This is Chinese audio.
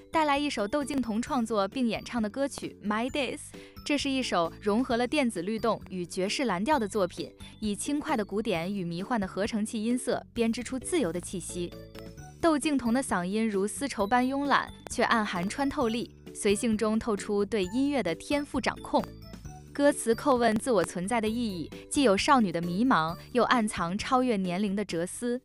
带来一首窦靖童创作并演唱的歌曲《My Days》。这是一首融合了电子律动与爵士蓝调的作品，以轻快的鼓点与迷幻的合成器音色编织出自由的气息。窦靖童的嗓音如丝绸般慵懒，却暗含穿透力，随性中透出对音乐的天赋掌控。歌词叩问自我存在的意义，既有少女的迷茫，又暗藏超越年龄的哲思。